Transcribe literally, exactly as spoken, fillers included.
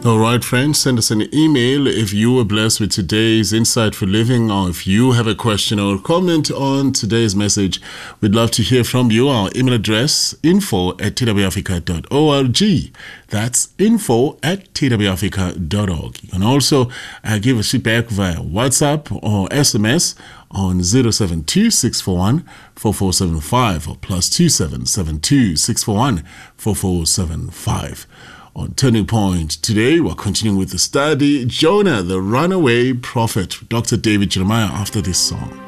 All right, friends, send us an email if you were blessed with today's Insight for Living, or if you have a question or comment on today's message. We'd love to hear from you. Our email address, info at t w africa dot org. That's info at t w africa dot org. You can also uh, give us feedback via WhatsApp or S M S on zero seven two six four one four four seven five or plus two seven seven two six four one four four seven five. On Turning Point today, we're continuing with the study, Jonah, the Runaway Prophet, Doctor David Jeremiah, after this song.